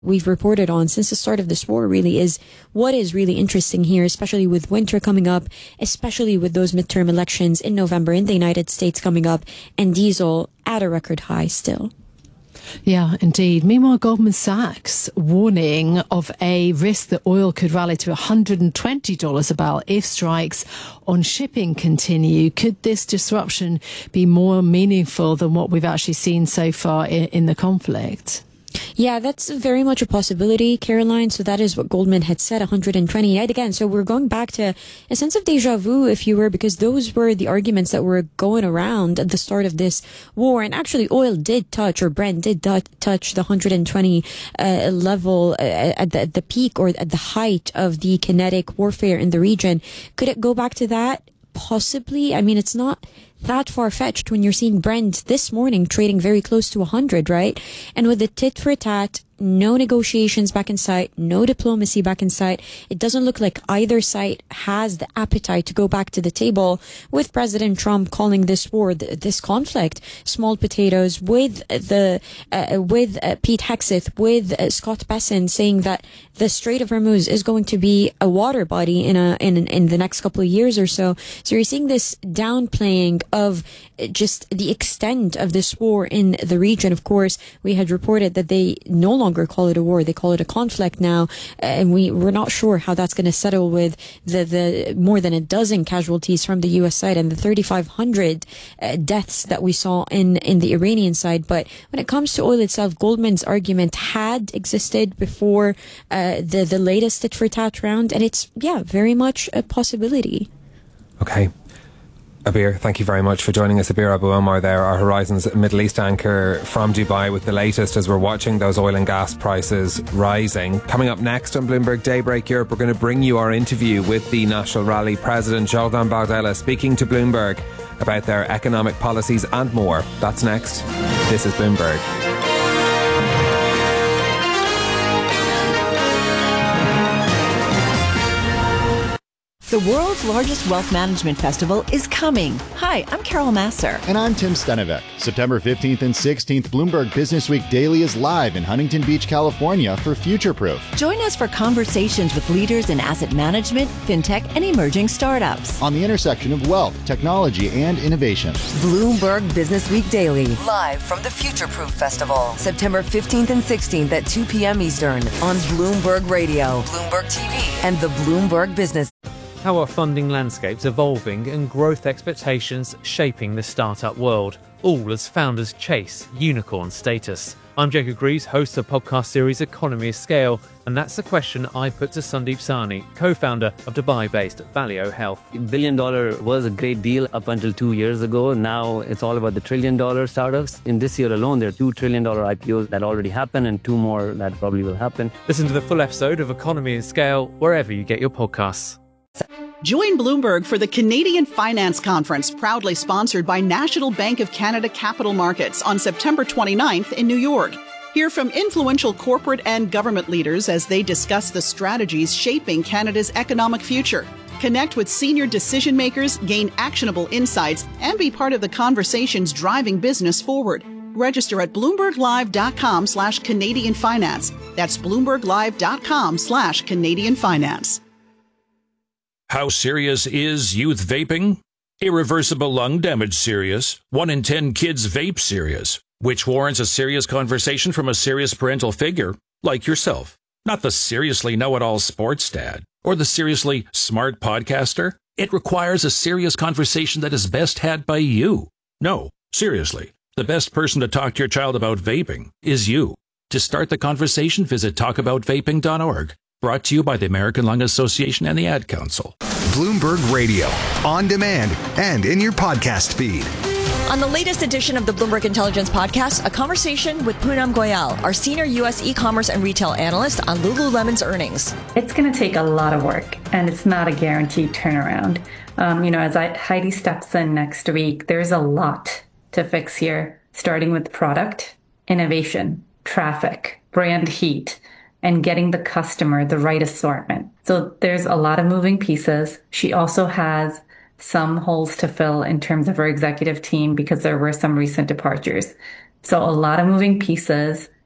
we've reported on since the start of this war really is what is really interesting here, especially with winter coming up, especially with those midterm elections in November in the United States coming up, and diesel at a record high still. Yeah, indeed. Meanwhile, Goldman Sachs warning of a risk that oil could rally to $120 a barrel if strikes on shipping continue. Could this disruption be more meaningful than what we've actually seen so far in the conflict? Yeah, that's very much a possibility, Caroline. So that is what Goldman had said, 120. Yet again, so we're going back to a sense of deja vu, if you were, because those were the arguments that were going around at the start of this war. And actually, oil did touch, or Brent did touch the 120 level at the peak or at the height of the kinetic warfare in the region. Could it go back to that? Possibly. I mean, it's not that far-fetched when you're seeing Brent this morning trading very close to 100, right? And with the tit for tat, no negotiations back in sight, no diplomacy back in sight. It doesn't look like either side has the appetite to go back to the table, with President Trump calling this war, this conflict, small potatoes, with Pete Hegseth, with Scott Bessent saying that the Strait of Hormuz is going to be a water body in the next couple of years or so. So you're seeing this downplaying of just the extent of this war in the region. Of course, we had reported that they no longer call it a war, they call it a conflict now, and we're not sure how that's going to settle with the more than a dozen casualties from the US side and the 3,500 deaths that we saw in the Iranian side. But when it comes to oil itself, Goldman's argument had existed before the latest tit for tat round, and it's very much a possibility. Okay. Abir, thank you very much for joining us. Abir Abu Omar there, our Horizons Middle East anchor from Dubai, with the latest as we're watching those oil and gas prices rising. Coming up next on Bloomberg Daybreak Europe, we're going to bring you our interview with the National Rally President Jordan Bardella, speaking to Bloomberg about their economic policies and more. That's next. This is Bloomberg. The world's largest wealth management festival is coming. Hi, I'm Carol Masser. And I'm Tim Stenevec. September 15th and 16th, Bloomberg Business Week Daily is live in Huntington Beach, California for Future Proof. Join us for conversations with leaders in asset management, fintech, and emerging startups. On the intersection of wealth, technology, and innovation. Bloomberg Business Week Daily, live from the Future Proof Festival. September 15th and 16th at 2 p.m. Eastern on Bloomberg Radio, Bloomberg TV, and the Bloomberg Business. How are funding landscapes evolving and growth expectations shaping the startup world, all as founders chase unicorn status? I'm Jacob Greaves, host of podcast series Economy of Scale, and that's the question I put to Sandeep Sahni, co-founder of Dubai-based Valeo Health. $1 billion was a great deal up until 2 years ago. Now it's all about the $1 trillion startups. In this year alone, there are $2 trillion IPOs that already happened and 2 more that probably will happen. Listen to the full episode of Economy of Scale wherever you get your podcasts. Join Bloomberg for the Canadian Finance Conference, proudly sponsored by National Bank of Canada Capital Markets on September 29th in New York. Hear from influential corporate and government leaders as they discuss the strategies shaping Canada's economic future. Connect with senior decision makers, gain actionable insights, and be part of the conversations driving business forward. Register at BloombergLive.com/Canadian Finance. That's BloombergLive.com/Canadian Finance. How serious is youth vaping? Irreversible lung damage serious. 1 in 10 kids vape serious, which warrants a serious conversation from a serious parental figure like yourself. Not the seriously know-it-all sports dad or the seriously smart podcaster. It requires a serious conversation that is best had by you. No, seriously, the best person to talk to your child about vaping is you. To start the conversation, visit talkaboutvaping.org. Brought to you by the American Lung Association and the Ad Council. Bloomberg Radio, on demand and in your podcast feed. On the latest edition of the Bloomberg Intelligence Podcast, a conversation with Poonam Goyal, our senior U.S. e-commerce and retail analyst on Lululemon's earnings. It's going to take a lot of work, and it's not a guaranteed turnaround. As Heidi steps in next week, there's a lot to fix here, starting with product, innovation, traffic, brand heat, and getting the customer the right assortment. So there's a lot of moving pieces. She also has some holes to fill in terms of her executive team because there were some recent departures. So a lot of moving pieces,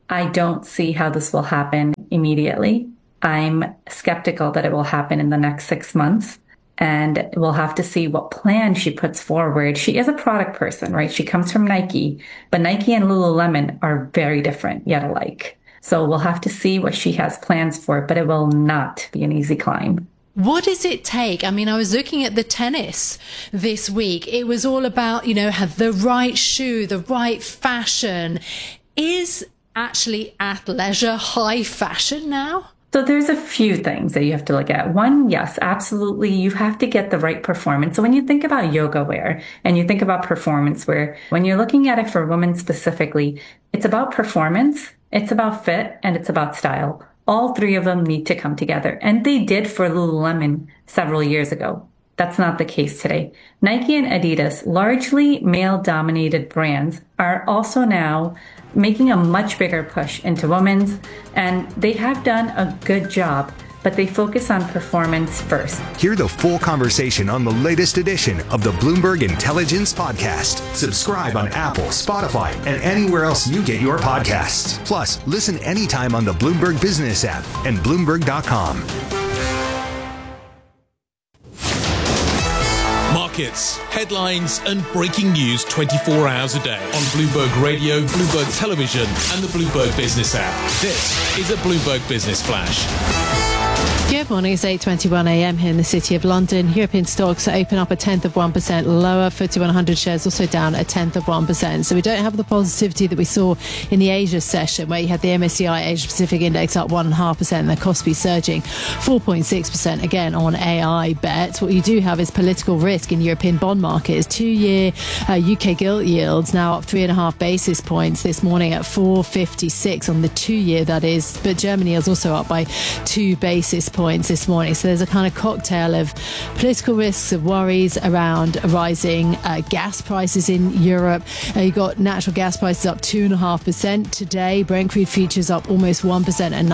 I don't see how this will happen immediately. I'm skeptical that it will happen in the next 6 months. And we'll have to see what plan she puts forward. She is a product person, right? She comes from Nike, but Nike and Lululemon are very different, yet alike. So we'll have to see what she has plans for, but it will not be an easy climb. What does it take? I mean, I was looking at the tennis this week. It was all about, have the right shoe, the right fashion. Is actually athleisure high fashion now? So there's a few things that you have to look at. One, yes, absolutely. You have to get the right performance. So when you think about yoga wear and you think about performance wear, when you're looking at it for women specifically, it's about performance, it's about fit, and it's about style. All three of them need to come together. And they did for Lululemon several years ago. That's not the case today. Nike and Adidas, largely male-dominated brands, are also now making a much bigger push into women's, and they have done a good job, but they focus on performance first. Hear the full conversation on the latest edition of the Bloomberg Intelligence Podcast. Subscribe on Apple, Spotify, and anywhere else you get your podcasts. Plus, listen anytime on the Bloomberg Business app and Bloomberg.com. Markets, headlines, and breaking news 24 hours a day on Bloomberg Radio, Bloomberg Television, and the Bloomberg Business app. This is a Bloomberg Business Flash. Good morning, it's 8:21 a.m. here in the City of London. European stocks open up 0.1% lower. FTSE 100 shares also down 0.1%. So we don't have the positivity that we saw in the Asia session, where you had the MSCI Asia Pacific Index up 1.5% and the Kospi surging 4.6% again on AI bets. What you do have is political risk in European bond markets. 2-year UK gilt yields now up 3.5 basis points this morning at 4.56 on the 2-year, that is. But Germany is also up by 2 basis points this morning. So there's a kind of cocktail of political risks, of worries around rising gas prices in Europe. You've got natural gas prices up 2.5% today. Brent crude futures up almost 1% at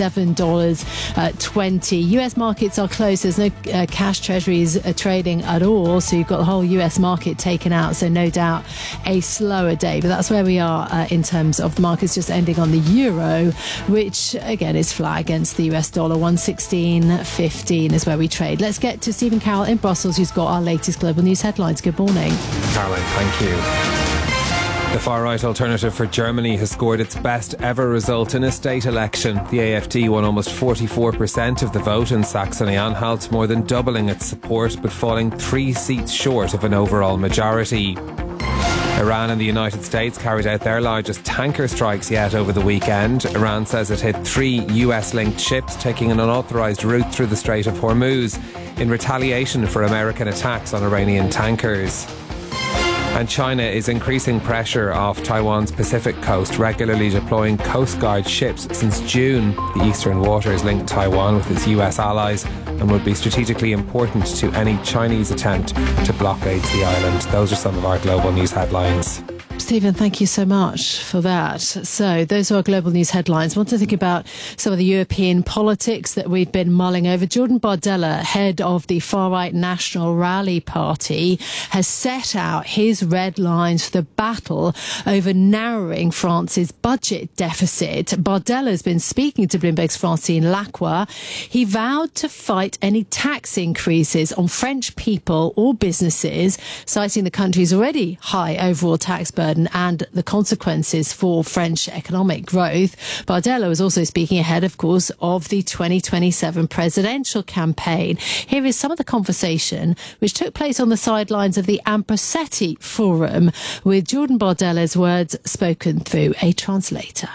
$97.20. US markets are closed. There's no cash treasuries trading at all. So you've got the whole US market taken out. So no doubt a slower day. But that's where we are in terms of the markets, just ending on the euro, which again is flat against the US dollar. 116.15 is where we trade. Let's get to Stephen Carroll in Brussels, who's got our latest global news headlines. Good morning. Caroline, thank you. The far-right Alternative for Germany has scored its best ever result in a state election. The AfD won almost 44% of the vote in Saxony-Anhalt, more than doubling its support, but falling 3 seats short of an overall majority. Iran and the United States carried out their largest tanker strikes yet over the weekend. Iran says it hit 3 US-linked ships taking an unauthorised route through the Strait of Hormuz in retaliation for American attacks on Iranian tankers. And China is increasing pressure off Taiwan's Pacific coast, regularly deploying Coast Guard ships since June. The Eastern Waters link Taiwan with its US allies and would be strategically important to any Chinese attempt to blockade the island. Those are some of our global news headlines. Stephen, thank you so much for that. So those are our global news headlines. I want to think about some of the European politics that we've been mulling over. Jordan Bardella, head of the far-right National Rally Party, has set out his red lines for the battle over narrowing France's budget deficit. Bardella has been speaking to Bloomberg's Francine Lacqua. He vowed to fight any tax increases on French people or businesses, citing the country's already high overall tax burden and the consequences for French economic growth. Bardella was also speaking ahead, of course, of the 2027 presidential campaign. Here is some of the conversation which took place on the sidelines of the Amprosetti Forum, with Jordan Bardella's words spoken through a translator.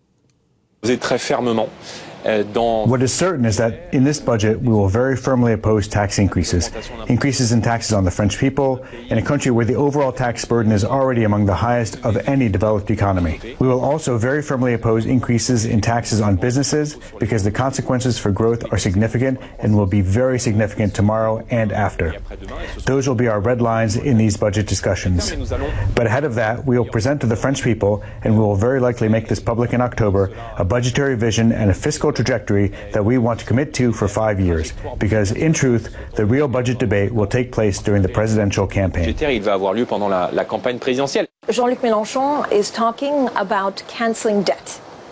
What is certain is that in this budget, we will very firmly oppose tax increases in taxes on the French people, in a country where the overall tax burden is already among the highest of any developed economy. We will also very firmly oppose increases in taxes on businesses, because the consequences for growth are significant and will be very significant tomorrow and after. Those will be our red lines in these budget discussions. But ahead of that, we will present to the French people, and we will very likely make this public in October, a budgetary vision and a fiscal trajectory that we want to commit to for 5 years, because in truth, the real budget debate will take place during the presidential campaign. Jean-Luc Mélenchon is talking about canceling debt.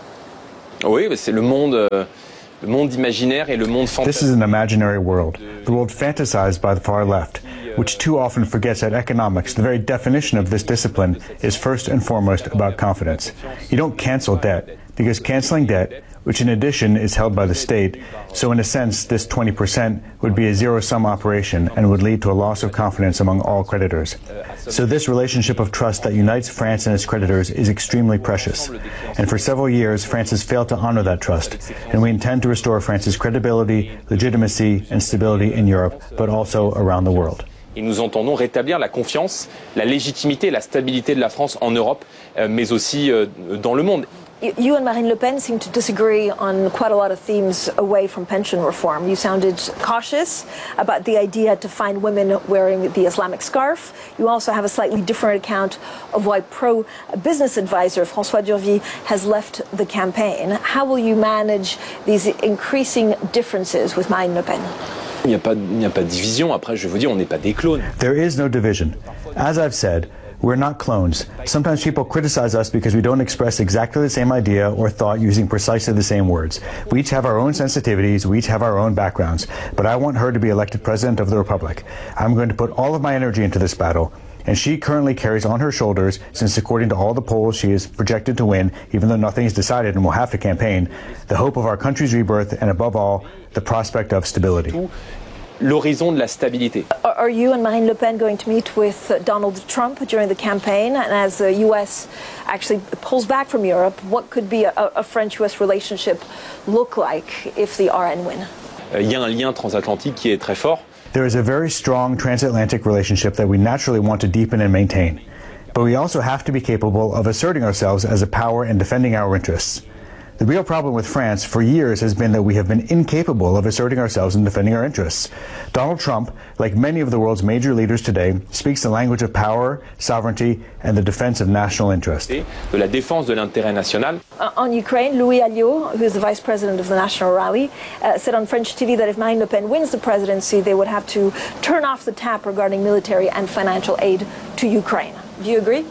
Oui, c'est le monde imaginaire et le monde fantastique. This is an imaginary world, the world fantasized by the far left, which too often forgets that economics, the very definition of this discipline, is first and foremost about confidence. You don't cancel debt, because canceling debt, which in addition is held by the state, so in a sense this 20% would be a zero-sum operation and would lead to a loss of confidence among all creditors. So this relationship of trust that unites France and its creditors is extremely precious. And for several years, France has failed to honor that trust, and we intend to restore France's credibility, legitimacy, and stability in Europe, but also around the world. Et nous entendons rétablir la confiance, la légitimité et la stabilité de la France en Europe, mais aussi dans le monde. You and Marine Le Pen seem to disagree on quite a lot of themes away from pension reform. You sounded cautious about the idea to find women wearing the Islamic scarf. You also have a slightly different account of why pro-business advisor François Durvy has left the campaign. How will you manage these increasing differences with Marine Le Pen? Il n'y a pas de division. Après, je veux dire, on n'est pas des clones. There is no division. As I've said, we're not clones. Sometimes people criticize us because we don't express exactly the same idea or thought using precisely the same words. We each have our own sensitivities, we each have our own backgrounds, but I want her to be elected President of the Republic. I'm going to put all of my energy into this battle, and she currently carries on her shoulders, since according to all the polls she is projected to win, even though nothing is decided and will have to campaign, the hope of our country's rebirth and above all, the prospect of stability. L'horizon de la stabilité. Are you and Marine Le Pen going to meet with Donald Trump during the campaign? And as the U.S. actually pulls back from Europe, what could be a French-U.S. relationship look like if the RN win? Il y a un lien transatlantique qui est très fort. There is a very strong transatlantic relationship that we naturally want to deepen and maintain. But we also have to be capable of asserting ourselves as a power and defending our interests. The real problem with France for years has been that we have been incapable of asserting ourselves and defending our interests. Donald Trump, like many of the world's major leaders today, speaks the language of power, sovereignty, and the defense of national interest. De la défense de l'intérêt national. On Ukraine, Louis Alliot, who is the vice president of the National Rally, said on French TV that if Marine Le Pen wins the presidency, they would have to turn off the tap regarding military and financial aid to Ukraine. Do you agree?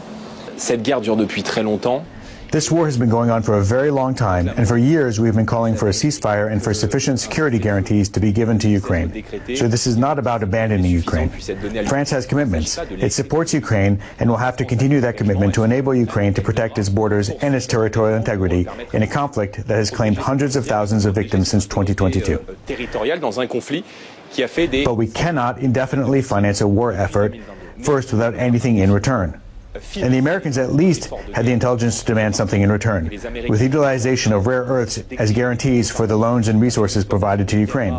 Cette guerre dure depuis très longtemps. This war has been going on for a very long time, and for years we've been calling for a ceasefire and for sufficient security guarantees to be given to Ukraine. So this is not about abandoning Ukraine. France has commitments. It supports Ukraine and will have to continue that commitment to enable Ukraine to protect its borders and its territorial integrity in a conflict that has claimed hundreds of thousands of victims since 2022. But we cannot indefinitely finance a war effort, first without anything in return. And the Americans at least had the intelligence to demand something in return, with utilization of rare earths as guarantees for the loans and resources provided to Ukraine.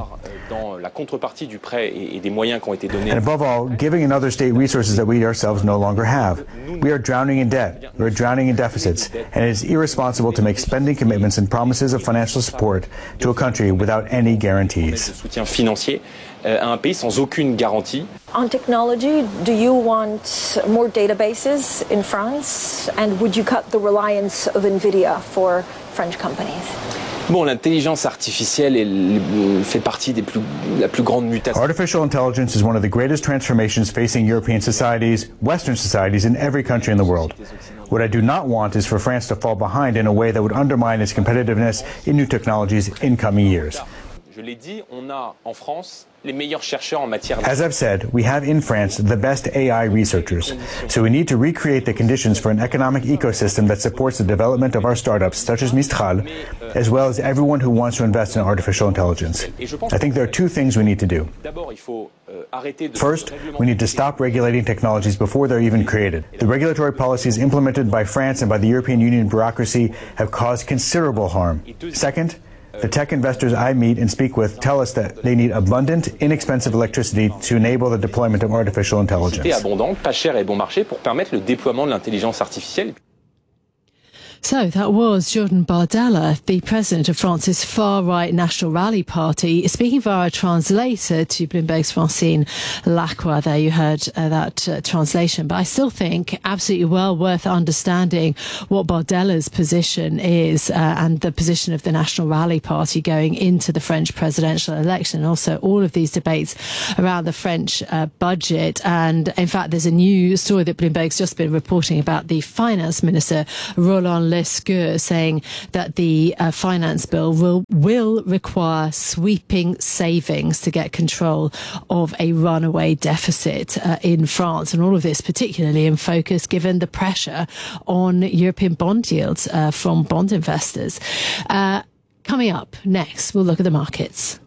And above all, giving another state resources that we ourselves no longer have. We are drowning in debt, we are drowning in deficits, and it is irresponsible to make spending commitments and promises of financial support to a country without any guarantees. Un pays sans aucune garantie. On technology, do you want more databases in France? And would you cut the reliance of NVIDIA for French companies? Bon, l'intelligence artificielle fait partie la plus grande mutation. Artificial intelligence is one of the greatest transformations facing European societies, Western societies, in every country in the world. What I do not want is for France to fall behind in a way that would undermine its competitiveness in new technologies in coming years. Je l'ai dit, on a en France les meilleurs chercheurs en matière. As I've said, we have in France the best AI researchers. So we need to recreate the conditions for an economic ecosystem that supports the development of our startups, such as Mistral, as well as everyone who wants to invest in artificial intelligence. I think there are two things we need to do. First, we need to stop regulating technologies before they're even created. The regulatory policies implemented by France and by the European Union bureaucracy have caused considerable harm. Second, the tech investors I meet and speak with tell us that they need abundant, inexpensive electricity to enable the deployment of artificial intelligence. Abondante, pas cher et bon marché pour permettre le déploiement de l'intelligence artificielle. So that was Jordan Bardella, the president of France's far-right National Rally Party, speaking via a translator to Bloomberg's Francine Lacroix. There you heard that translation. But I still think absolutely well worth understanding what Bardella's position is and the position of the National Rally Party going into the French presidential election, and also all of these debates around the French budget. And in fact, there's a new story that Bloomberg's just been reporting about the finance minister, Roland Lescure, saying that the finance bill will require sweeping savings to get control of a runaway deficit in France. And all of this particularly in focus given the pressure on European bond yields from bond investors. Coming up next, we'll look at the markets.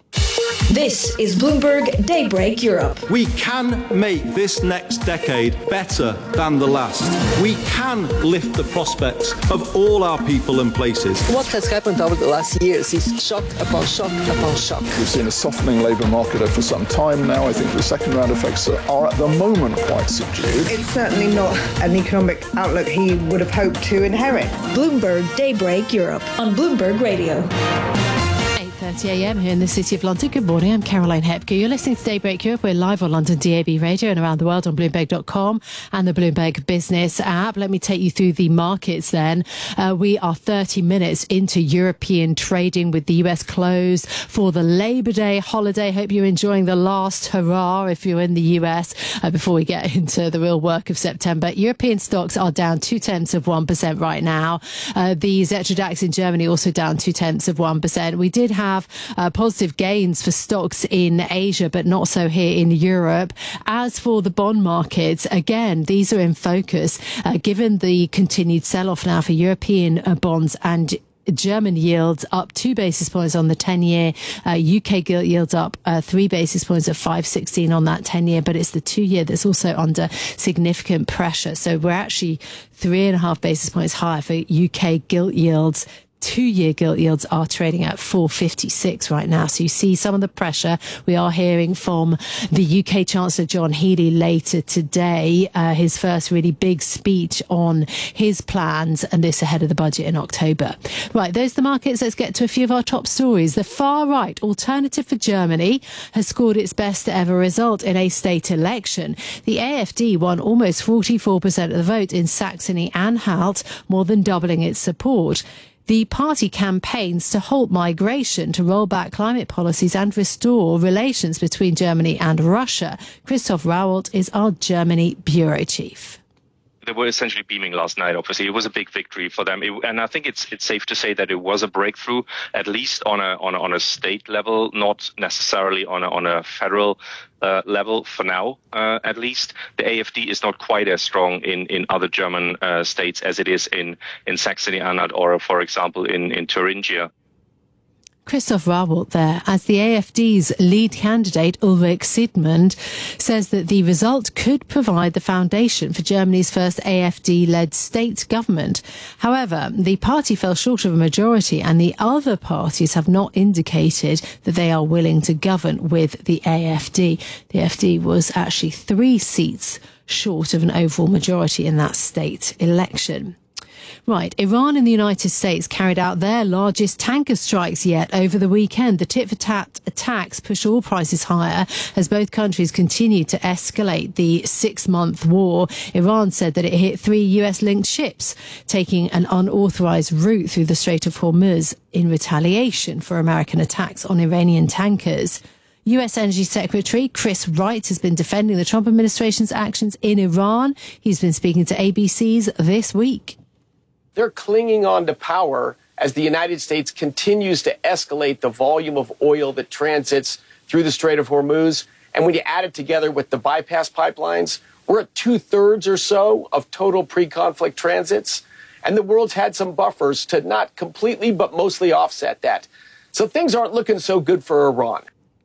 This is Bloomberg Daybreak Europe. We can make this next decade better than the last. We can lift the prospects of all our people and places. What has happened over the last years is shock upon shock upon shock. We've seen a softening labour market for some time now. I think the second round effects are at the moment quite subdued. It's certainly not an economic outlook he would have hoped to inherit. Bloomberg Daybreak Europe on Bloomberg Radio. 8:30 a.m. here in the City of London. Good morning, I'm Caroline Hepker. You're listening to Daybreak Europe. We're live on London DAB Radio and around the world on Bloomberg.com and the Bloomberg Business app. Let me take you through the markets then. We are 30 minutes into European trading with the US closed for the Labor Day holiday. Hope you're enjoying the last hurrah if you're in the US before we get into the real work of September. European stocks are down 0.2% right now. The Xetra DAX in Germany also down 0.2%. We did have positive gains for stocks in Asia, but not so here in Europe. As for the bond markets, again, these are in focus, given the continued sell-off now for European bonds and German yields up 2 basis points on the 10-year. UK gilt yields up 3 basis points at 5.16 on that 10-year, but it's the 2-year that's also under significant pressure. So we're actually 3.5 basis points higher for UK gilt yields. 2-year gilt yields are trading at 4.56 right now. So you see some of the pressure. We are hearing from the UK Chancellor John Healey later today, his first really big speech on his plans, and this ahead of the budget in October. Right, those are the markets. Let's get to a few of our top stories. The far right Alternative for Germany has scored its best ever result in a state election. The AfD won almost 44% of the vote in Saxony-Anhalt, more than doubling its support. The party campaigns to halt migration, to roll back climate policies and restore relations between Germany and Russia. Christoph Rauwald is our Germany bureau chief. They were essentially beaming last night. Obviously, it was a big victory for them, and I think it's safe to say that it was a breakthrough, at least on a state level, not necessarily on a federal level for now. At least the AfD is not quite as strong in other German states as it is in Saxony-Anhalt or, for example, in Thuringia. Christoph Rauwald there, as the AfD's lead candidate Ulrich Siedmund says that the result could provide the foundation for Germany's first AfD-led state government. However, the party fell short of a majority, and the other parties have not indicated that they are willing to govern with the AfD. The AfD was actually 3 seats short of an overall majority in that state election. Right, Iran and the United States carried out their largest tanker strikes yet over the weekend. The tit-for-tat attacks push oil prices higher as both countries continue to escalate the 6-month war. Iran said that it hit 3 US-linked ships taking an unauthorized route through the Strait of Hormuz in retaliation for American attacks on Iranian tankers. US Energy Secretary Chris Wright has been defending the Trump administration's actions in Iran. He's been speaking to ABC's This Week. They're clinging on to power as the United States continues to escalate the volume of oil that transits through the Strait of Hormuz. And when you add it together with the bypass pipelines, we're at 2/3 or so of total pre-conflict transits. And the world's had some buffers to not completely, but mostly offset that. So things aren't looking so good for Iran.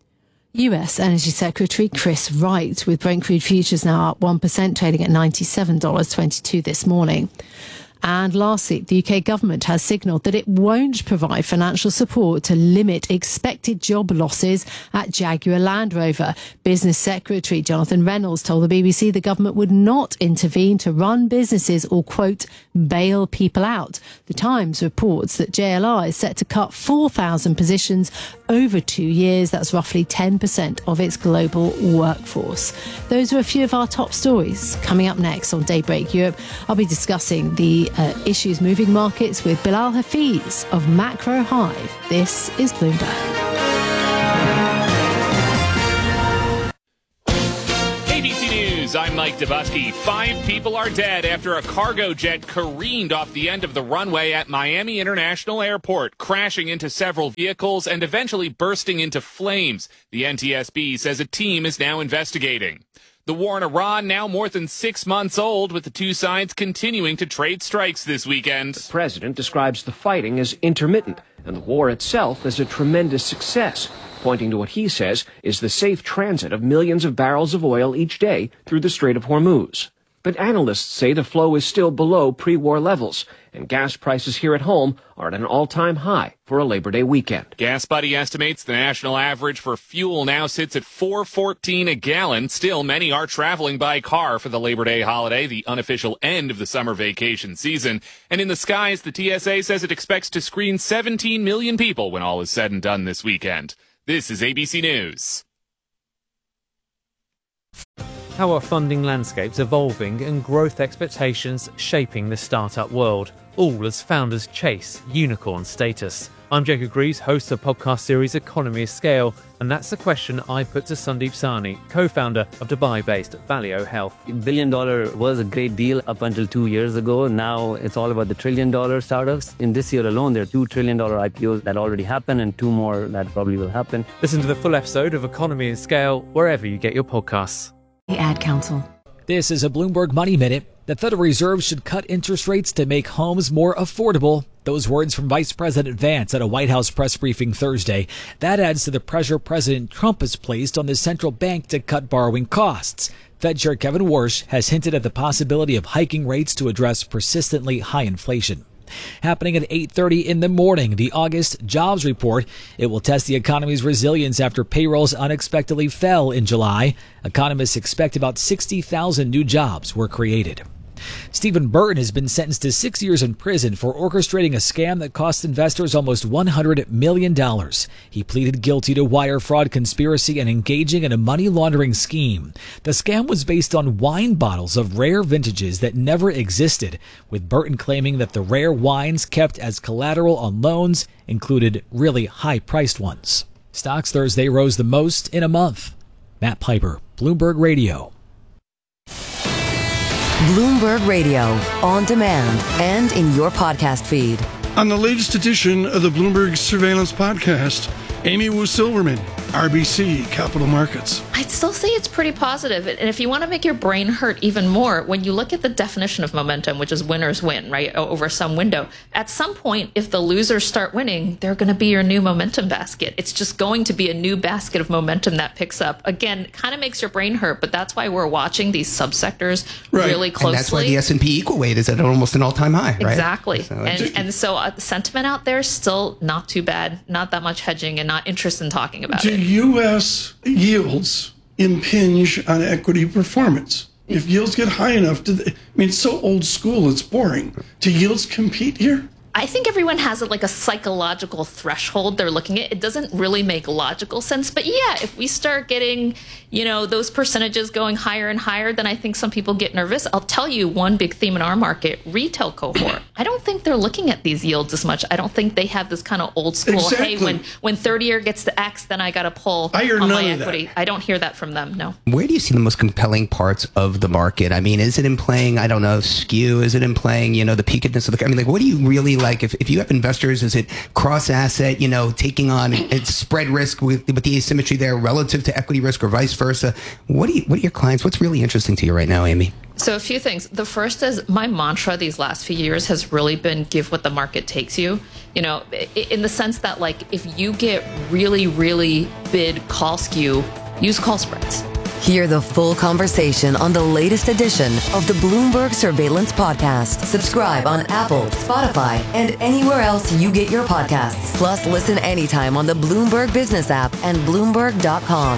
US Energy Secretary Chris Wright, with Brent crude futures now up 1%, trading at $97.22 this morning. And lastly, the UK government has signalled that it won't provide financial support to limit expected job losses at Jaguar Land Rover. Business Secretary Jonathan Reynolds told the BBC the government would not intervene to run businesses or, quote, bail people out. The Times reports that JLR is set to cut 4,000 positions over 2 years. That's roughly 10% of its global workforce. Those are a few of our top stories. Coming up next on Daybreak Europe, I'll be discussing the issues moving markets with Bilal Hafiz of Macro Hive. This is Bloomberg. ABC News News. I'm Mike Dubusky. 5 people are dead after a cargo jet careened off the end of the runway at Miami International Airport, crashing into several vehicles and eventually bursting into flames. The NTSB says a team is now investigating. The war in Iran now more than 6 months old, with the two sides continuing to trade strikes this weekend. The president describes the fighting as intermittent and the war itself as a tremendous success, pointing to what he says is the safe transit of millions of barrels of oil each day through the Strait of Hormuz. But analysts say the flow is still below pre-war levels, and gas prices here at home are at an all-time high for a Labor Day weekend. Gas Buddy estimates the national average for fuel now sits at $4.14 a gallon. Still, many are traveling by car for the Labor Day holiday, the unofficial end of the summer vacation season. And in the skies, the TSA says it expects to screen 17 million people when all is said and done this weekend. This is ABC News. How are funding landscapes evolving and growth expectations shaping the startup world, all as founders chase unicorn status? I'm Jacob Greaves, host of podcast series Economy of Scale, and that's the question I put to Sandeep Sahni, co-founder of Dubai-based Valeo Health. $1 billion was a great deal up until 2 years ago. Now it's all about the $1 trillion startups. In this year alone, there are $2 trillion IPOs that already happened and 2 more that probably will happen. Listen to the full episode of Economy of Scale wherever you get your podcasts. The Ad Council. This is a Bloomberg Money Minute. The Federal Reserve should cut interest rates to make homes more affordable. Those words from Vice President Vance at a White House press briefing Thursday. That adds to the pressure President Trump has placed on the central bank to cut borrowing costs. Fed Chair Kevin Warsh has hinted at the possibility of hiking rates to address persistently high inflation. Happening at 8:30 in the morning, the August jobs report. It will test the economy's resilience after payrolls unexpectedly fell in July. Economists expect about 60,000 new jobs were created. Stephen Burton has been sentenced to 6 years in prison for orchestrating a scam that cost investors almost $100 million. He pleaded guilty to wire fraud conspiracy and engaging in a money laundering scheme. The scam was based on wine bottles of rare vintages that never existed, with Burton claiming that the rare wines kept as collateral on loans included really high-priced ones. Stocks Thursday rose the most in a month. Matt Piper, Bloomberg Radio. Bloomberg Radio, on demand and in your podcast feed. On the latest edition of the Bloomberg Surveillance Podcast, Amy Wu Silverman, RBC Capital Markets. I'd still say it's pretty positive. And if you want to make your brain hurt even more, when you look at the definition of momentum, which is winners win, right, over some window, at some point, if the losers start winning, they're going to be your new momentum basket. It's just going to be a new basket of momentum that picks up. Again, kind of makes your brain hurt, but that's why we're watching these subsectors really closely. And that's why the S&P equal weight is at almost an all-time high, right? Exactly. So the sentiment out there is still not too bad, not that much hedging, and not interested in talking about it. Do U.S. yields impinge on equity performance? If yields get high enough, it's so old school, it's boring. Do yields compete here? I think everyone has like a psychological threshold they're looking at. It doesn't really make logical sense. But yeah, if we start getting, those percentages going higher and higher, then I think some people get nervous. I'll tell you one big theme in our market, retail cohort. I don't think they're looking at these yields as much. I don't think they have this kind of old school, hey, when 30-year gets to X, then I got to pull on my equity. I don't hear that from them, no. Where do you see the most compelling parts of the market? I mean, is it in playing, skew? Is it in playing, the peakedness of the... what do you really like? If you have investors, is it cross-asset, taking on its spread risk with the asymmetry there relative to equity risk or vice versa? What are your clients? What's really interesting to you right now, Amy? So a few things. The first is my mantra these last few years has really been give what the market takes you. In the sense that if you get really, really bid call skew, use call spreads. Hear the full conversation on the latest edition of the Bloomberg Surveillance Podcast. Subscribe on Apple, Spotify, and anywhere else you get your podcasts. Plus, listen anytime on the Bloomberg Business app and Bloomberg.com.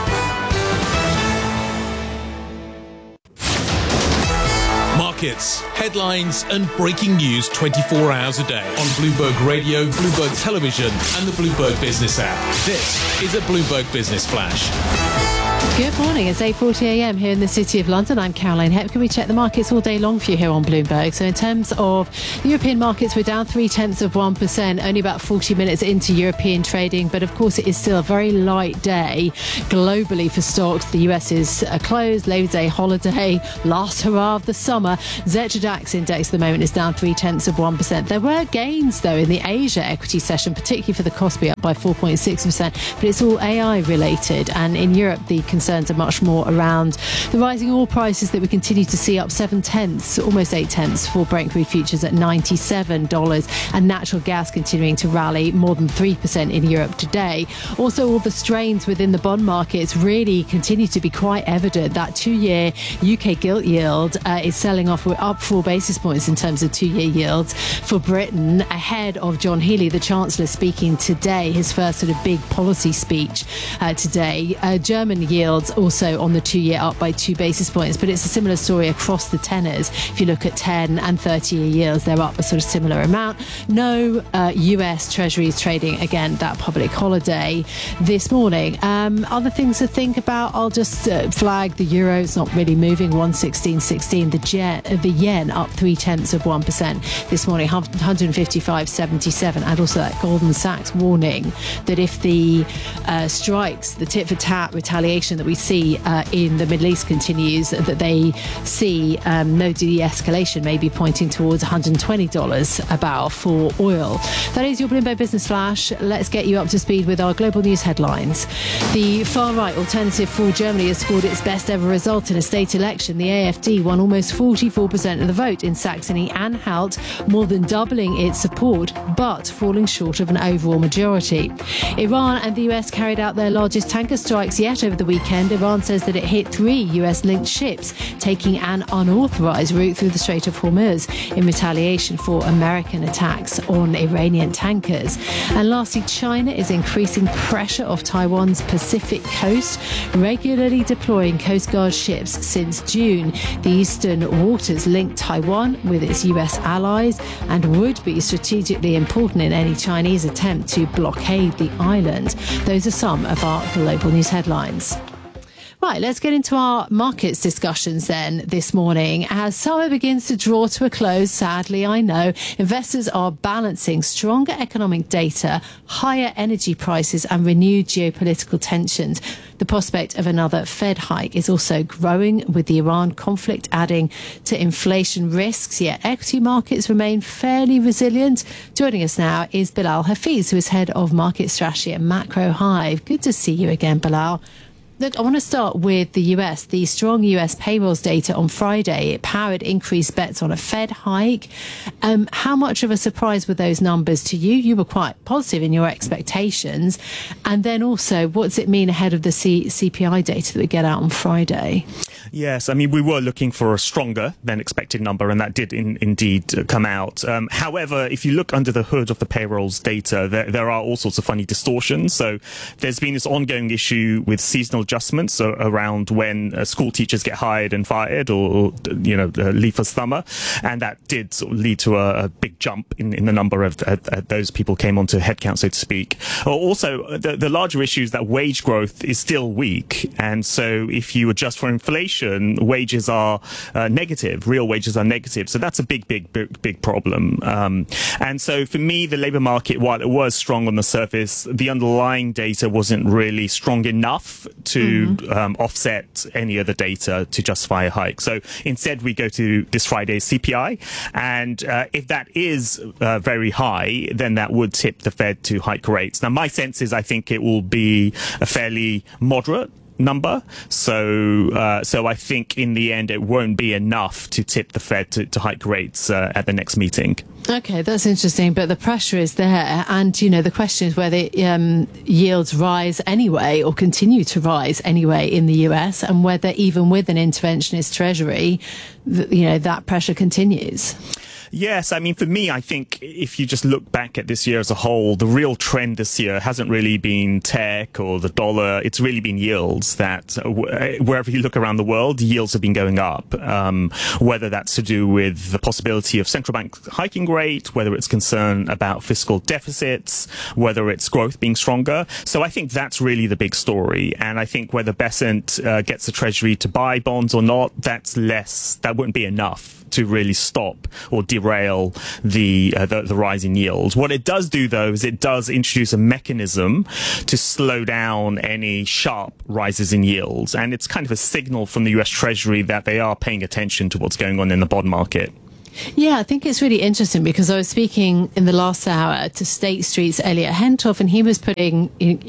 Markets, headlines, and breaking news 24 hours a day on Bloomberg Radio, Bloomberg Television, and the Bloomberg Business app. This is a Bloomberg Business Flash. Good morning. It's 8:40am here in the City of London. I'm Caroline Hepkin. We check the markets all day long for you here on Bloomberg. So in terms of the European markets, we're down 0.3%, only about 40 minutes into European trading. But of course, it is still a very light day globally for stocks. The US is closed, Labor Day holiday, last hurrah of the summer. Xetra DAX index at the moment is down 0.3%. There were gains, though, in the Asia equity session, particularly for the Kospi, up by 4.6%. But it's all AI related. And in Europe, the concerns are much more around the rising oil prices that we continue to see, up 0.7, almost 0.8 for Brent crude futures at $97, and natural gas continuing to rally more than 3% in Europe today. Also, all the strains within the bond markets really continue to be quite evident. That 2-year UK gilt yield is selling off. We're up 4 basis points in terms of 2-year yields for Britain, ahead of John Healey, the Chancellor, speaking today, his first sort of big policy speech today. German yields also on the 2-year up by 2 basis points, but it's a similar story across the tenors. If you look at 10 and 30-year yields, they're up a sort of similar amount. No US Treasuries trading, again, that public holiday this morning. Other things to think about, I'll just flag the euro. It's not really moving, 116.16. The yen up 0.3% this morning, 155.77. And also that Goldman Sachs warning that if the strikes, the tit-for-tat retaliation that we see in the Middle East continues, that they see no de-escalation, maybe pointing towards $120 a barrel for oil. That is your Bloomberg Business Flash. Let's get you up to speed with our global news headlines. The far-right Alternative for Germany has scored its best ever result in a state election. The AfD won almost 44% of the vote in Saxony-Anhalt, more than doubling its support, but falling short of an overall majority. Iran and the US carried out their largest tanker strikes yet over the weekend. Iran says that it hit 3 US-linked ships taking an unauthorized route through the Strait of Hormuz in retaliation for American attacks on Iranian tankers. And lastly, China is increasing pressure off Taiwan's Pacific coast, regularly deploying Coast Guard ships since June. The eastern waters link Taiwan with its US allies and would be strategically important in any Chinese attempt to blockade the island. Those are some of our global news headlines. Right, let's get into our markets discussions then this morning. As summer begins to draw to a close, sadly, I know, investors are balancing stronger economic data, higher energy prices and renewed geopolitical tensions. The prospect of another Fed hike is also growing, with the Iran conflict adding to inflation risks, yet equity markets remain fairly resilient. Joining us now is Bilal Hafeez, who is head of market strategy at Macro Hive. Good to see you again, Bilal. Look, I want to start with the US. The strong US payrolls data on Friday, it powered increased bets on a Fed hike. How much of a surprise were those numbers to you? You were quite positive in your expectations. And then also, what does it mean ahead of the CPI data that we get out on Friday? Yes, I mean, we were looking for a stronger than expected number, and that did indeed come out. However, if you look under the hood of the payrolls data, there are all sorts of funny distortions. So there's been this ongoing issue with seasonal adjustments around when school teachers get hired and fired or leave for summer. And that did sort of lead to a big jump in the number of those people came onto headcount, so to speak. Also, the larger issue is that wage growth is still weak. And so if you adjust for inflation, wages are negative. Real wages are negative. So that's a big problem. And so for me, the labour market, while it was strong on the surface, the underlying data wasn't really strong enough to offset any other data to justify a hike. So instead, we go to this Friday's CPI. And if that is very high, then that would tip the Fed to hike rates. Now, my sense is I think it will be a fairly moderate number. So I think in the end, it won't be enough to tip the Fed to hike rates at the next meeting. Okay, that's interesting, but the pressure is there. And, the question is whether yields rise anyway or continue to rise anyway in the US, and whether even with an interventionist treasury, that pressure continues. Yes, I mean, for me, I think if you just look back at this year as a whole, the real trend this year hasn't really been tech or the dollar. It's really been yields that wherever you look around the world, yields have been going up. Whether that's to do with the possibility of central bank hiking rate, whether it's concern about fiscal deficits, whether it's growth being stronger. So I think that's really the big story. And I think whether Bessent gets the Treasury to buy bonds or not, that wouldn't be enough to really stop or derail the rising yields. What it does do, though, is it does introduce a mechanism to slow down any sharp rises in yields. And it's kind of a signal from the US Treasury that they are paying attention to what's going on in the bond market. Yeah, I think it's really interesting because I was speaking in the last hour to State Street's Elliot Hentoff, and he was putting,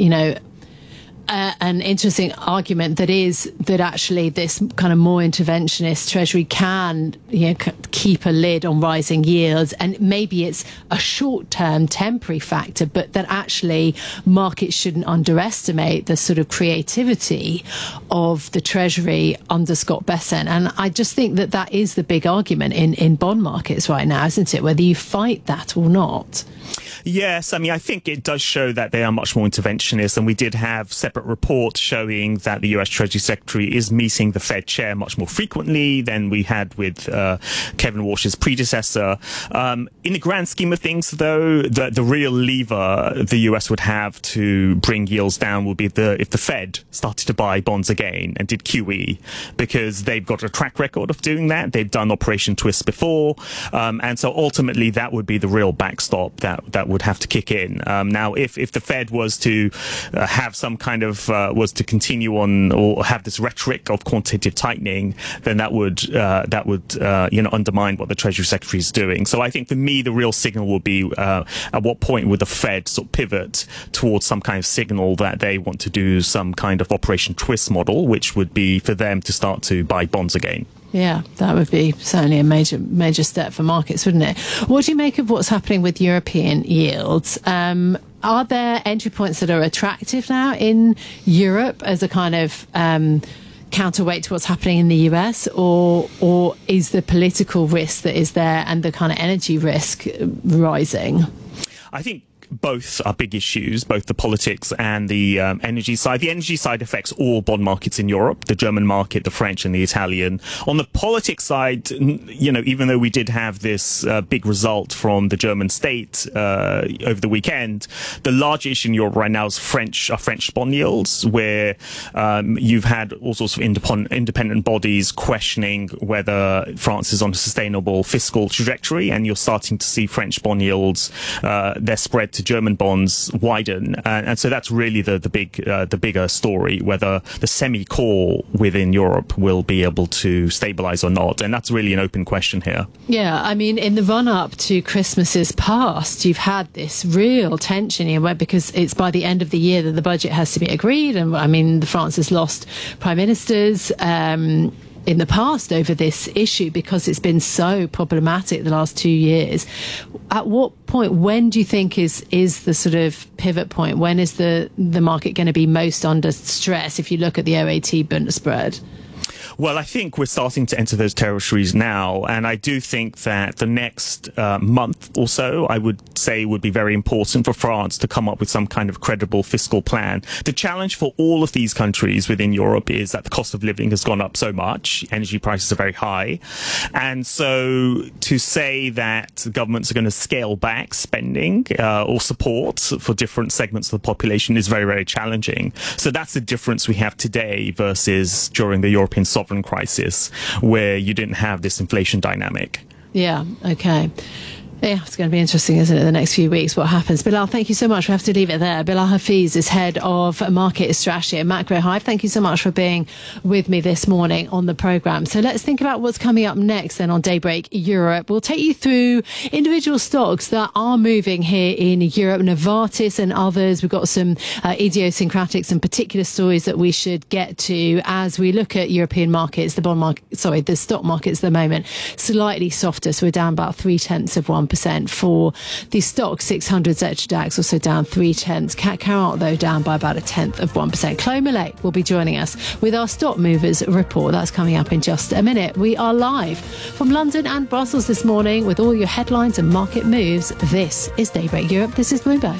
an interesting argument that actually this kind of more interventionist Treasury can keep a lid on rising yields, and maybe it's a short-term temporary factor, but that actually markets shouldn't underestimate the sort of creativity of the Treasury under Scott Bessent. And I just think that is the big argument in bond markets right now, isn't it? Whether you fight that or not. Yes, I mean, I think it does show that they are much more interventionist, and we did have separate reports showing that the US Treasury Secretary is meeting the Fed chair much more frequently than we had with Kevin Walsh's predecessor. In the grand scheme of things, though, the real lever the US would have to bring yields down would be if the Fed started to buy bonds again and did QE, because they've got a track record of doing that. They've done Operation Twist before, and so ultimately that would be the real backstop that would have to kick in. Now, if the Fed was to have some kind of was to continue on or have this rhetoric of quantitative tightening, then that would undermine what the Treasury Secretary is doing. So I think for me, the real signal will be at what point would the Fed sort of pivot towards some kind of signal that they want to do some kind of Operation Twist model, which would be for them to start to buy bonds again. Yeah, that would be certainly a major step for markets, wouldn't it? What do you make of what's happening with European yields? Are there entry points that are attractive now in Europe as a kind of counterweight to what's happening in the US, or is the political risk that is there and the kind of energy risk rising? I think both are big issues, both the politics and the energy side. The energy side affects all bond markets in Europe, the German market, the French and the Italian. On the politics side, even though we did have this big result from the German state over the weekend, the large issue in Europe right now is French bond yields, where you've had all sorts of independent bodies questioning whether France is on a sustainable fiscal trajectory, and you're starting to see French bond yields, their spread to German bonds widen, and so that's really the bigger story, whether the semi-core within Europe will be able to stabilize or not, and that's really an open question here. Yeah, I mean, in the run-up to Christmas's past, you've had this real tension here, because it's by the end of the year that the budget has to be agreed, and I mean, France has lost prime ministers in the past over this issue because it's been so problematic the last 2 years. At what point, when do you think is the sort of pivot point? When is the market going to be most under stress if you look at the OAT Bund spread? Well, I think we're starting to enter those territories now, and I do think that the next month or so, I would say, would be very important for France to come up with some kind of credible fiscal plan. The challenge for all of these countries within Europe is that the cost of living has gone up so much, energy prices are very high, and so to say that governments are going to scale back spending or support for different segments of the population is very, very challenging. So that's the difference we have today versus during the European sovereign crisis, where you didn't have this inflation dynamic. Yeah, okay. Yeah, it's going to be interesting, isn't it, the next few weeks, what happens. Bilal, thank you so much. We have to leave it there. Bilal Hafeez is head of market strategy at Macro Hive. Thank you so much for being with me this morning on the programme. So let's think about what's coming up next then on Daybreak Europe. We'll take you through individual stocks that are moving here in Europe, Novartis and others. We've got some idiosyncratic, some particular stories that we should get to as we look at European markets, the stock markets at the moment, slightly softer. So we're down about 0.3%. 1% for the stock 600 Xetra DAX, also down 0.3. CAC 40, though, down by about 0.1%. Chloe Millette will be joining us with our stock movers report. That's coming up in just a minute. We are live from London and Brussels this morning with all your headlines and market moves. This is Daybreak Europe. This is Bloomberg.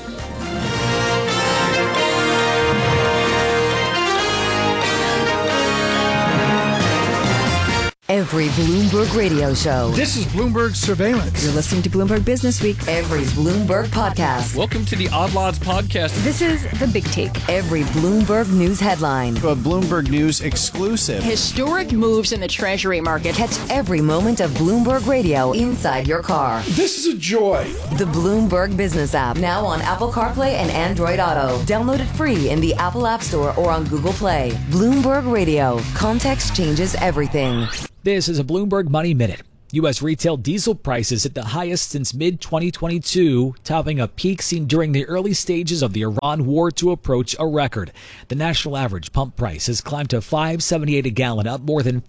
Every Bloomberg radio show. This is Bloomberg Surveillance. You're listening to Bloomberg Business Week. Every Bloomberg podcast. Welcome to the Odd Lots podcast. This is The Big Take. Every Bloomberg News headline. A Bloomberg News exclusive. Historic moves in the Treasury market. Catch every moment of Bloomberg Radio inside your car. This is a joy. The Bloomberg Business app. Now on Apple CarPlay and Android Auto. Download it free in the Apple App Store or on Google Play. Bloomberg Radio. Context changes everything. This is a Bloomberg Money Minute. U.S. retail diesel prices hit the highest since mid-2022, topping a peak seen during the early stages of the Iran war to approach a record. The national average pump price has climbed to $5.78 a gallon, up more than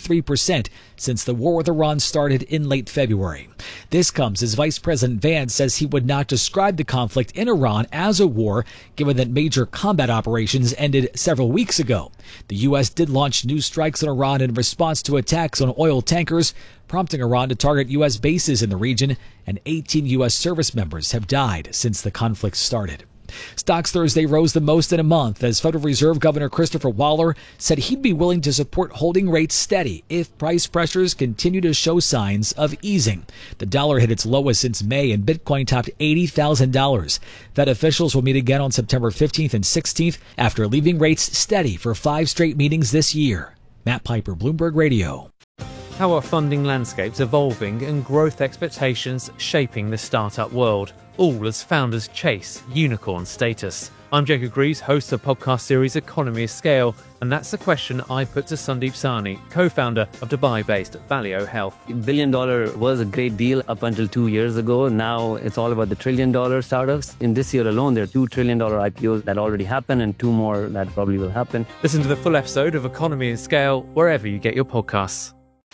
53% since the war with Iran started in late February. This comes as Vice President Vance says he would not describe the conflict in Iran as a war, given that major combat operations ended several weeks ago. The U.S. did launch new strikes on Iran in response to attacks on oil tankers, prompting Iran to target U.S. bases in the region, and 18 U.S. service members have died since the conflict started. Stocks Thursday rose the most in a month as Federal Reserve Governor Christopher Waller said he'd be willing to support holding rates steady if price pressures continue to show signs of easing. The dollar hit its lowest since May and Bitcoin topped $80,000. Fed officials will meet again on September 15th and 16th after leaving rates steady for 5 straight meetings this year. Matt Piper, Bloomberg Radio. How are funding landscapes evolving and growth expectations shaping the startup world, all as founders chase unicorn status? I'm Jacob Greaves, host of the podcast series Economy of Scale, and that's the question I put to Sandeep Sahni, co-founder of Dubai-based Valeo Health. $1 billion was a great deal up until 2 years ago. Now it's all about the $1 trillion startups. In this year alone, there are $2 trillion IPOs that already happened and 2 more that probably will happen. Listen to the full episode of Economy of Scale wherever you get your podcasts.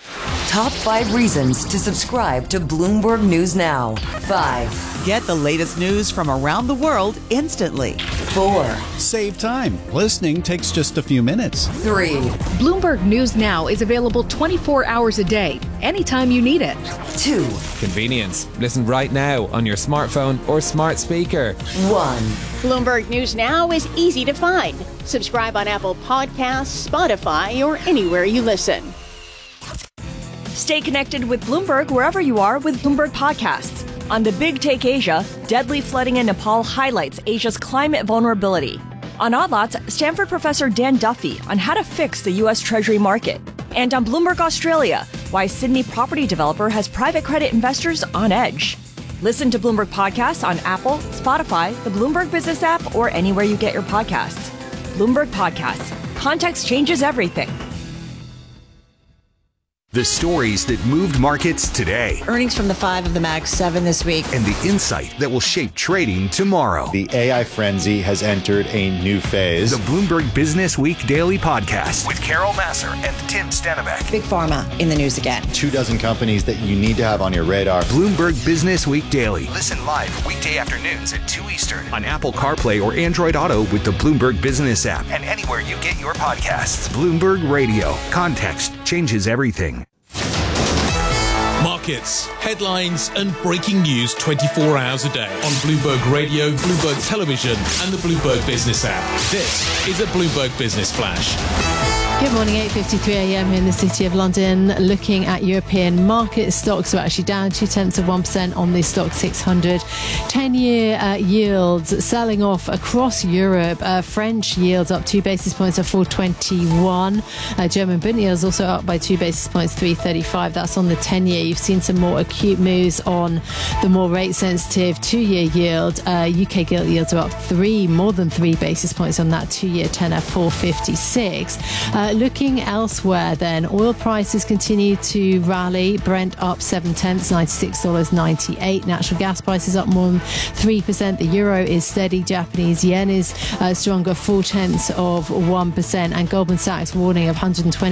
Top 5 reasons to subscribe to Bloomberg News Now. 5. Get the latest news from around the world instantly. 4. Save time. Listening takes just a few minutes. 3. Bloomberg News Now is available 24 hours a day, anytime you need it. 2. Convenience. Listen right now on your smartphone or smart speaker. 1. Bloomberg News Now is easy to find. Subscribe on Apple Podcasts, Spotify, or anywhere you listen. Stay connected with Bloomberg wherever you are with Bloomberg Podcasts. On The Big Take Asia, deadly flooding in Nepal highlights Asia's climate vulnerability. On Odd Lots, Stanford professor Dan Duffy on how to fix the U.S. Treasury market. And on Bloomberg Australia, why Sydney property developer has private credit investors on edge. Listen to Bloomberg Podcasts on Apple, Spotify, the Bloomberg Business app, or anywhere you get your podcasts. Bloomberg Podcasts. Context changes everything. The stories that moved markets today. Earnings from the 5 of the Mag 7 this week. And the insight that will shape trading tomorrow. The AI frenzy has entered a new phase. The Bloomberg Business Week Daily Podcast with Carol Massar and Tim Stenbeck. Big Pharma in the news again. 24 companies that you need to have on your radar. Bloomberg Business Week Daily. Listen live weekday afternoons at 2 Eastern on Apple CarPlay or Android Auto with the Bloomberg Business app and anywhere you get your podcasts. Bloomberg Radio. Context changes everything. Markets, headlines, and breaking news 24 hours a day on Bloomberg Radio, Bloomberg Television, and the Bloomberg Business app. This is a Bloomberg Business Flash. Good morning, 8:53 a.m. in the City of London. Looking at European market stocks, are actually down 0.2% on the stock 600. 10-year yields selling off across Europe. French yields up 2 basis points at 4.21. German Bund yields also up by 2 basis points, 3.35. That's on the 10-year. You've seen some more acute moves on the more rate-sensitive 2-year yield. UK gilt yields are up more than 3 basis points on that 2-year tenor, 4.56. Looking elsewhere then, oil prices continue to rally. Brent up 0.7, $96.98. Natural gas prices up more than 3%. The euro is steady. Japanese yen is stronger, 0.4%. And Goldman Sachs warning of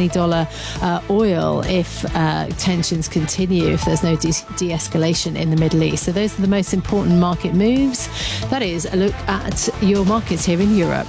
$120 oil if tensions continue, if there's no de-escalation in the Middle East. So those are the most important market moves. That is a look at your markets here in Europe.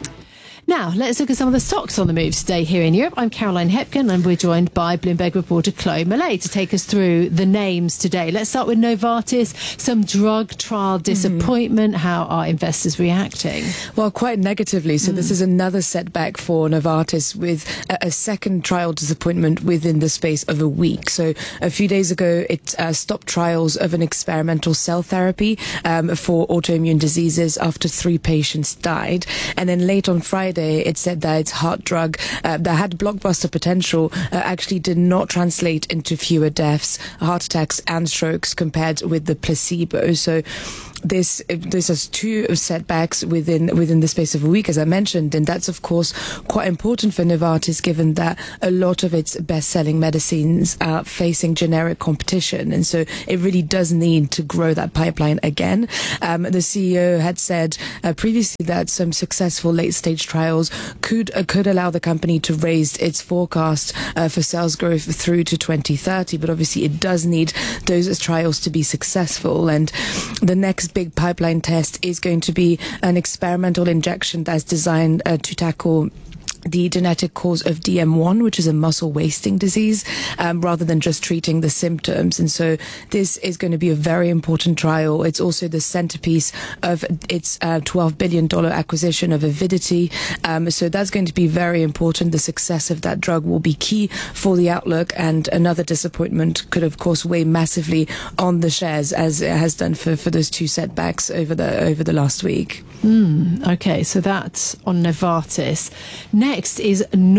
Now, let's look at some of the stocks on the move today here in Europe. I'm Caroline Hepkin, and we're joined by Bloomberg reporter Chloe Millay to take us through the names today. Let's start with Novartis, some drug trial disappointment. How are investors reacting? Well, quite negatively. So this is another setback for Novartis, with a second trial disappointment within the space of a week. So a few days ago, it stopped trials of an experimental cell therapy for autoimmune diseases after 3 patients died. And then late on Friday, it said that its heart drug that had blockbuster potential actually did not translate into fewer deaths, heart attacks and strokes compared with the placebo. So this has 2 setbacks within the space of a week, as I mentioned, and that's of course quite important for Novartis, given that a lot of its best-selling medicines are facing generic competition, and so it really does need to grow that pipeline again. The CEO had said previously that some successful late-stage trials could allow the company to raise its forecast for sales growth through to 2030, but obviously it does need those trials to be successful. And the next big pipeline test is going to be an experimental injection that's designed to tackle the genetic cause of DM1, which is a muscle wasting disease, rather than just treating the symptoms. And so this is going to be a very important trial. It's also the centerpiece of its $12 billion acquisition of Avidity. So that's going to be very important. The success of that drug will be key for the outlook, and another disappointment could, of course, weigh massively on the shares, as it has done for those 2 setbacks over the last week. Okay, so that's on Novartis. Next is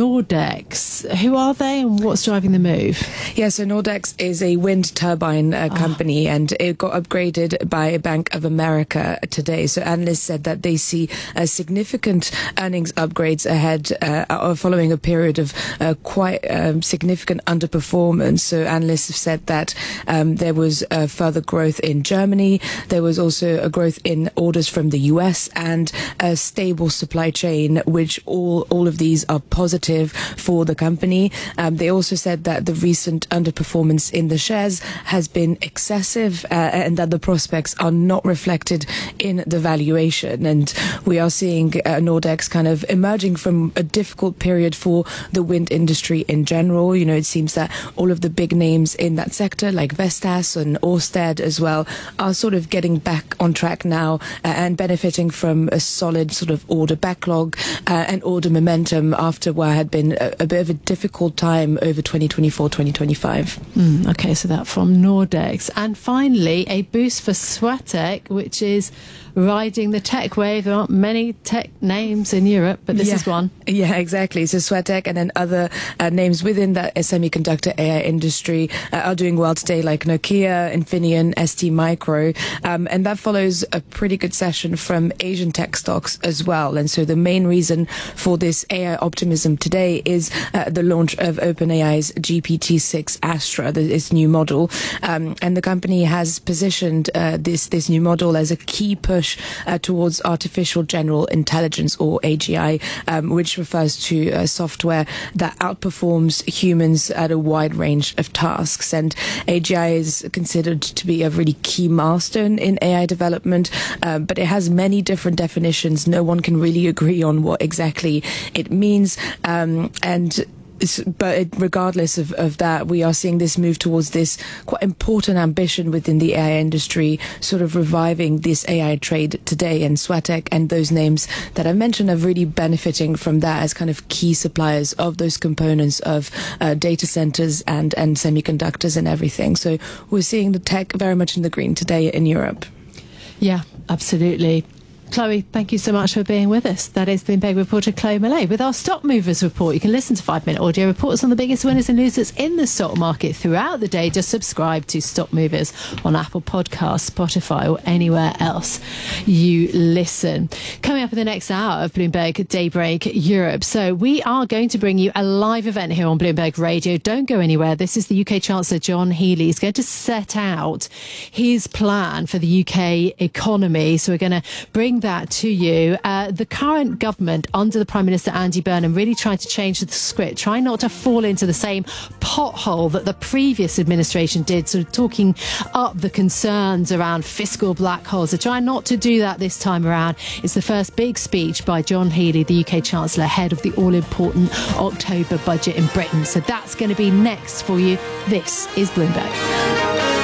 Nordex. Who are they and what's driving the move? Yeah, so Nordex is a wind turbine company, and it got upgraded by Bank of America today. So analysts said that they see significant earnings upgrades ahead following a period of quite significant underperformance. So analysts have said that there was further growth in Germany. There was also a growth in orders from the US and a stable supply chain, which all of these are positive for the company. They also said that the recent underperformance in the shares has been excessive, and that the prospects are not reflected in the valuation. And we are seeing Nordex kind of emerging from a difficult period for the wind industry in general. You know, it seems that all of the big names in that sector, like Vestas and Ørsted as well, are sort of getting back on track now and benefiting from a solid sort of order backlog and order momentum after what had been a bit of a difficult time over 2024-2025. Okay, so that from Nordex. And finally, a boost for Swatek, which is riding the tech wave. There aren't many tech names in Europe, but this is one. Yeah, exactly. So Swatek and then other names within that semiconductor AI industry are doing well today, like Nokia, Infineon, ST Micro. And that follows a pretty good session from Asian tech stocks as well. And so the main reason for this AI optimism today is the launch of OpenAI's GPT-6 Astra, its new model. And the company has positioned this new model as a key push towards artificial general intelligence, or AGI, which refers to software that outperforms humans at a wide range of tasks. And AGI is considered to be a really key milestone in AI development, but it has many different definitions. No one can really agree on what exactly it means. But regardless of that, we are seeing this move towards this quite important ambition within the AI industry, sort of reviving this AI trade today. And Swatek and those names that I mentioned are really benefiting from that as kind of key suppliers of those components of data centers and semiconductors and everything. So we're seeing the tech very much in the green today in Europe. Yeah, absolutely. Chloe, thank you so much for being with us. That is Bloomberg reporter Chloe Millay with our Stock Movers report. You can listen to 5-minute audio reports on the biggest winners and losers in the stock market throughout the day. Just subscribe to Stock Movers on Apple Podcasts, Spotify or anywhere else you listen. Coming up in the next hour of Bloomberg Daybreak Europe. So we are going to bring you a live event here on Bloomberg Radio. Don't go anywhere. This is the UK Chancellor John Healey. He's going to set out his plan for the UK economy. So we're going to bring that to you. The current government under the Prime Minister Andy Burnham really tried to change the script, trying not to fall into the same pothole that the previous administration did, sort of talking up the concerns around fiscal black holes. They're trying not to do that this time around. It's the first big speech by John Healey, the UK Chancellor, ahead of the all-important October budget in Britain. So that's going to be next for you. This is Bloomberg.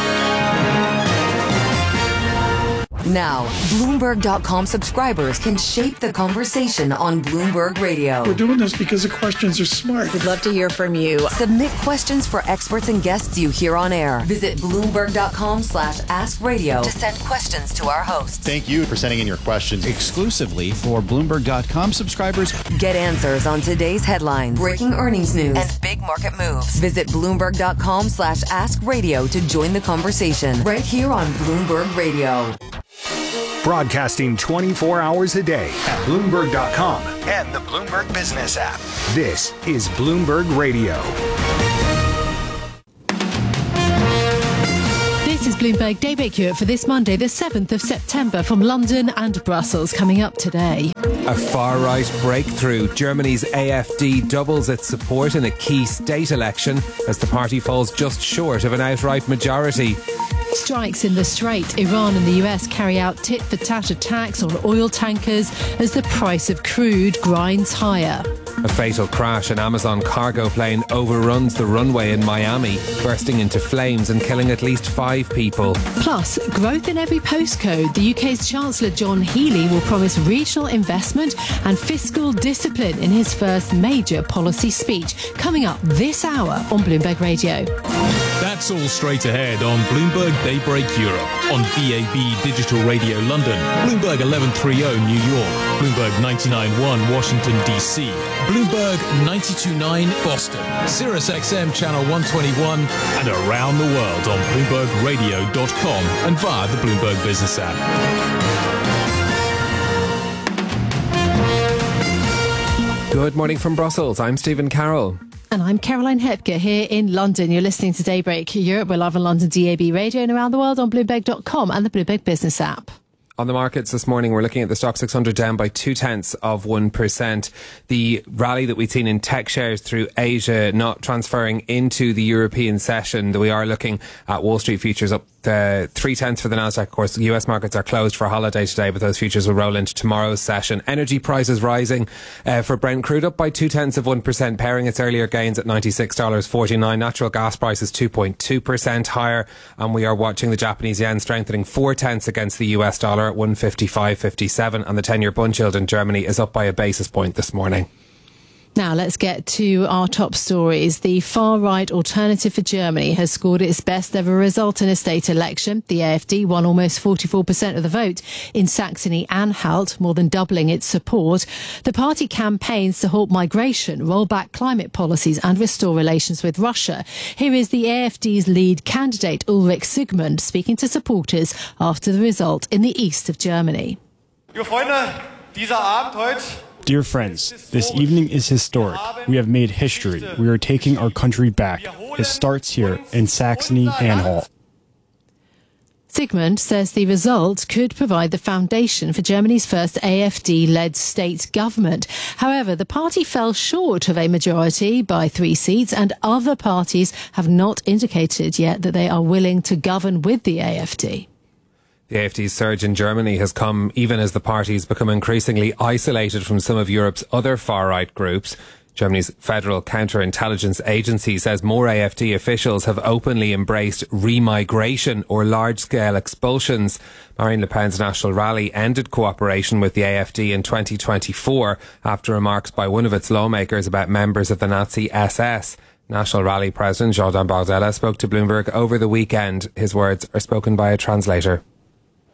Now, Bloomberg.com subscribers can shape the conversation on Bloomberg Radio. We're doing this because the questions are smart. We'd love to hear from you. Submit questions for experts and guests you hear on air. Visit Bloomberg.com/askradio to send questions to our hosts. Thank you for sending in your questions exclusively for Bloomberg.com subscribers. Get answers on today's headlines, breaking earnings news, and big market moves. Visit Bloomberg.com/askradio to join the conversation right here on Bloomberg Radio. Broadcasting 24 hours a day at Bloomberg.com and the Bloomberg Business app. This is Bloomberg Radio. This is Bloomberg Daybreak Europe for this Monday, the 7th of September, from London and Brussels, coming up today. A far-right breakthrough. Germany's AfD doubles its support in a key state election as the party falls just short of an outright majority. Strikes in the Strait. Iran and the US carry out tit-for-tat attacks on oil tankers as the price of crude grinds higher. A fatal crash. An Amazon cargo plane overruns the runway in Miami, bursting into flames and killing at least 5 people. Plus, growth in every postcode. The UK's Chancellor John Healey will promise regional investment and fiscal discipline in his first major policy speech. Coming up this hour on Bloomberg Radio. That's all straight ahead on Bloomberg Daybreak Europe, on DAB Digital Radio London, Bloomberg 1130 New York, Bloomberg 99.1 Washington DC, Bloomberg 92.9 Boston, Sirius XM Channel 121, and around the world on BloombergRadio.com and via the Bloomberg Business app. Good morning from Brussels. I'm Stephen Carroll. And I'm Caroline Hepker here in London. You're listening to Daybreak Europe. We're live on London DAB Radio and around the world on Bloomberg.com and the Bloomberg Business app. On the markets this morning, we're looking at the Stock 600 down by 0.2%. The rally that we've seen in tech shares through Asia not transferring into the European session. We are looking at Wall Street futures up 0.3 for the Nasdaq. Of course, the US markets are closed for a holiday today, but those futures will roll into tomorrow's session. Energy prices rising for Brent crude up by 0.2%, pairing its earlier gains at $96.49. Natural gas prices 2.2% higher, and we are watching the Japanese yen strengthening 0.4 against the US dollar at 155.57, and the 10-year bund yield in Germany is up by a basis point this morning. Now let's get to our top stories. The far-right Alternative for Germany has scored its best ever result in a state election. The AfD won almost 44% of the vote in Saxony-Anhalt, more than doubling its support. The party campaigns to halt migration, roll back climate policies and restore relations with Russia. Here is the AfD's lead candidate, Ulrich Sigmund, speaking to supporters after the result in the east of Germany. Liebe Freunde, dieser Abend heute. Dear friends, this evening is historic. We have made history. We are taking our country back. It starts here in Saxony-Anhalt. Sigmund says the result could provide the foundation for Germany's first AfD-led state government. However, the party fell short of a majority by 3 seats, and other parties have not indicated yet that they are willing to govern with the AfD. The AfD's surge in Germany has come even as the party's become increasingly isolated from some of Europe's other far-right groups. Germany's Federal Counterintelligence Agency says more AfD officials have openly embraced remigration or large-scale expulsions. Marine Le Pen's national rally ended cooperation with the AfD in 2024 after remarks by one of its lawmakers about members of the Nazi SS. National Rally President Jordan Bardella spoke to Bloomberg over the weekend. His words are spoken by a translator.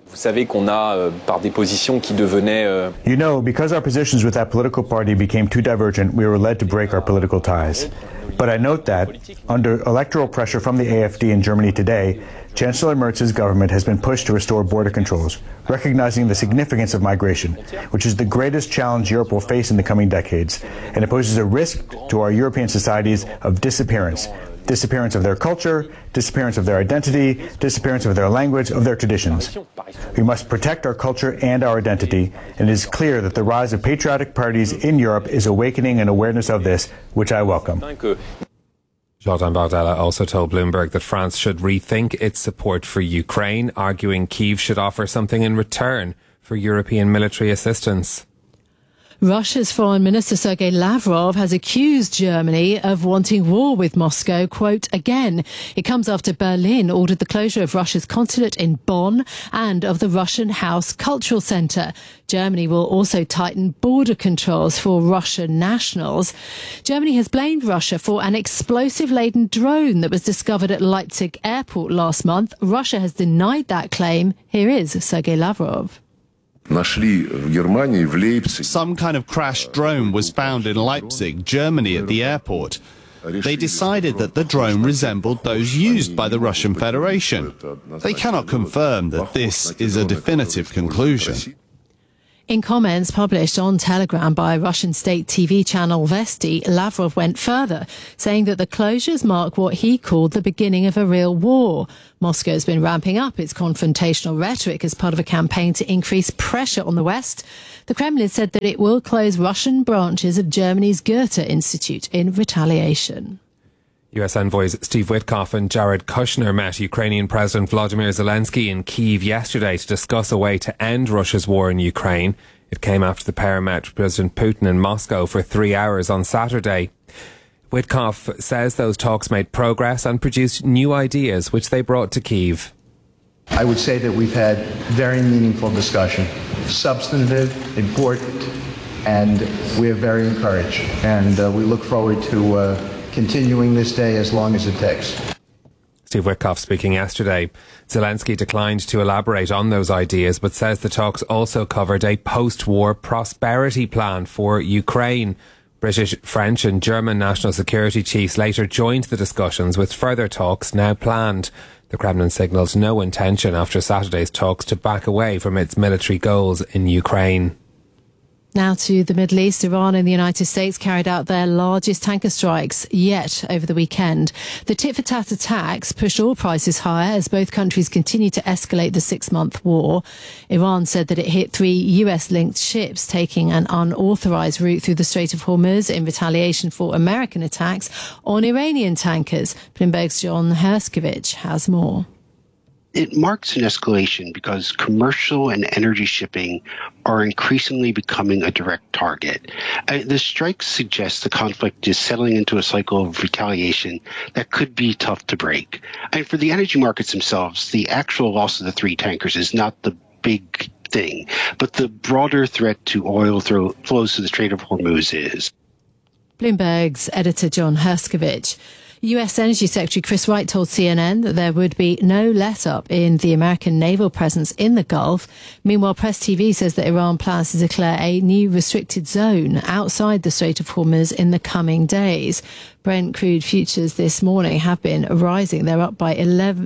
You know, because our positions with that political party became too divergent, we were led to break our political ties. But I note that, under electoral pressure from the AfD in Germany today, Chancellor Merz's government has been pushed to restore border controls, recognizing the significance of migration, which is the greatest challenge Europe will face in the coming decades, and it poses a risk to our European societies of disappearance. Disappearance of their culture, disappearance of their identity, disappearance of their language, of their traditions. We must protect our culture and our identity, and it is clear that the rise of patriotic parties in Europe is awakening an awareness of this, which I welcome. Jordan Bardella also told Bloomberg that France should rethink its support for Ukraine, arguing Kyiv should offer something in return for European military assistance. Russia's Foreign Minister Sergei Lavrov has accused Germany of wanting war with Moscow, quote, again. It comes after Berlin ordered the closure of Russia's consulate in Bonn and of the Russian House Cultural Centre. Germany will also tighten border controls for Russian nationals. Germany has blamed Russia for an explosive-laden drone that was discovered at Leipzig airport last month. Russia has denied that claim. Here is Sergei Lavrov. Some kind of crashed drone was found in Leipzig, Germany, at the airport. They decided that the drone resembled those used by the Russian Federation. They cannot confirm that this is a definitive conclusion. In comments published on Telegram by Russian state TV channel Vesti, Lavrov went further, saying that the closures mark what he called the beginning of a real war. Moscow has been ramping up its confrontational rhetoric as part of a campaign to increase pressure on the West. The Kremlin said that it will close Russian branches of Germany's Goethe Institute in retaliation. US envoys Steve Witkoff and Jared Kushner met Ukrainian President Volodymyr Zelensky in Kyiv yesterday to discuss a way to end Russia's war in Ukraine. It came after the pair met President Putin in Moscow for 3 hours on Saturday. Witkoff says those talks made progress and produced new ideas which they brought to Kyiv. I would say that we've had very meaningful discussion, substantive, important, and we are very encouraged. And we look forward to continuing this day as long as it takes. Steve Witkoff speaking yesterday. Zelensky declined to elaborate on those ideas, but says the talks also covered a post-war prosperity plan for Ukraine. British, French and German national security chiefs later joined the discussions, with further talks now planned. The Kremlin signalled no intention after Saturday's talks to back away from its military goals in Ukraine. Now to the Middle East. Iran and the United States carried out their largest tanker strikes yet over the weekend. The tit-for-tat attacks pushed oil prices higher as both countries continue to escalate the 6-month war. Iran said that it hit 3 US-linked ships taking an unauthorized route through the Strait of Hormuz in retaliation for American attacks on Iranian tankers. Bloomberg's John Herskovich has more. It marks an escalation because commercial and energy shipping are increasingly becoming a direct target. The strikes suggest the conflict is settling into a cycle of retaliation that could be tough to break. And for the energy markets themselves, the actual loss of the 3 tankers is not the big thing, but the broader threat to oil flows to the Strait of Hormuz is. Bloomberg's editor John Herskovich. US Energy Secretary Chris Wright told CNN that there would be no let-up in the American naval presence in the Gulf. Meanwhile, Press TV says that Iran plans to declare a new restricted zone outside the Strait of Hormuz in the coming days. Brent crude futures this morning have been rising. They're up by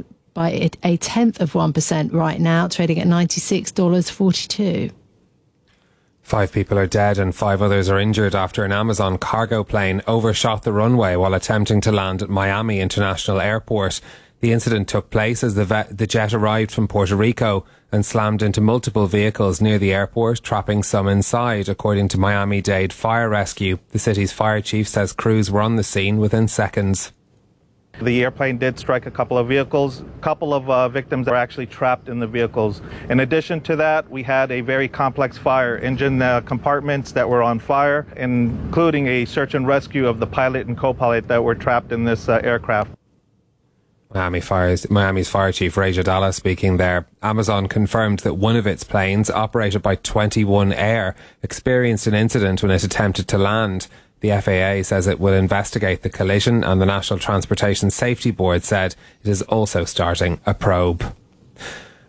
0.1% right now, trading at $96.42. 5 people are dead and 5 others are injured after an Amazon cargo plane overshot the runway while attempting to land at Miami International Airport. The incident took place as the jet arrived from Puerto Rico and slammed into multiple vehicles near the airport, trapping some inside, according to Miami-Dade Fire Rescue. The city's fire chief says crews were on the scene within seconds. The airplane did strike a couple of vehicles. A couple of victims are actually trapped in the vehicles. In addition to that, we had a very complex fire. Engine compartments that were on fire, including a search and rescue of the pilot and co-pilot that were trapped in this aircraft. Miami's fire chief, Ray Jadala, speaking there. Amazon confirmed that one of its planes, operated by 21 Air, experienced an incident when it attempted to land. The FAA says it will investigate the collision, and the National Transportation Safety Board said it is also starting a probe.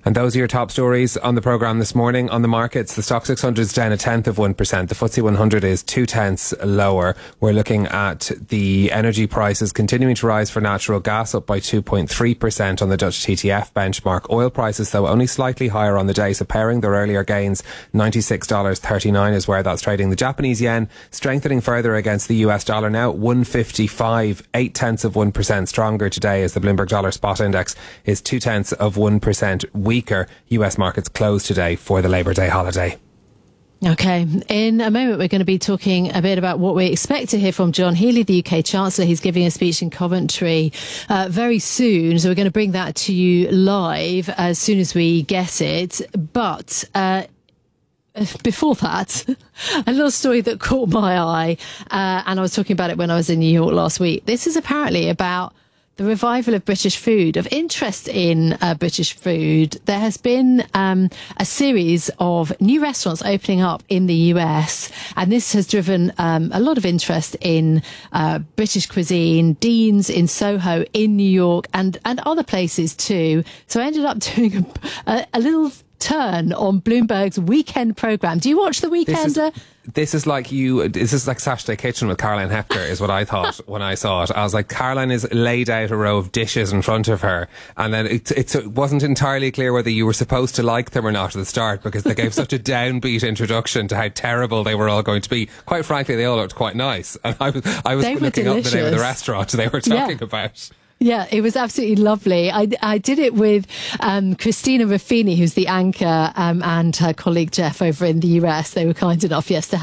And those are your top stories on the programme this morning. On the markets, the Stock 600 is down 0.1%. The FTSE 100 is 0.2 lower. We're looking at the energy prices continuing to rise for natural gas, up by 2.3% on the Dutch TTF benchmark. Oil prices, though, only slightly higher on the day, so pairing their earlier gains, $96.39 is where that's trading. The Japanese yen strengthening further against the US dollar, now 155, 0.8% stronger today, as the Bloomberg Dollar Spot Index is 0.2% weaker. US markets closed today for the Labour Day holiday. Okay, in a moment we're going to be talking a bit about what we expect to hear from John Healey, the UK Chancellor. He's giving a speech in Coventry very soon, so we're going to bring that to you live as soon as we get it. But before that, a little story that caught my eye, and I was talking about it when I was in New York last week. This is apparently about the revival of British food, of interest in British food. There has been a series of new restaurants opening up in the US, and this has driven a lot of interest in British cuisine. Dean's in Soho in New York and other places too. So I ended up doing a little turn on Bloomberg's weekend programme. Do you watch The Weekender? This is like Saturday Kitchen with Caroline Hepker, is what I thought when I saw it. I was like, Caroline is laid out a row of dishes in front of her, and then it wasn't entirely clear whether you were supposed to like them or not at the start, because they gave such a downbeat introduction to how terrible they were all going to be. Quite frankly, they all looked quite nice, and I was looking up the name of the restaurant they were talking about. Yeah, it was absolutely lovely. I did it with Christina Ruffini, who's the anchor, and her colleague Jeff over in the US. They were kind enough, yes, to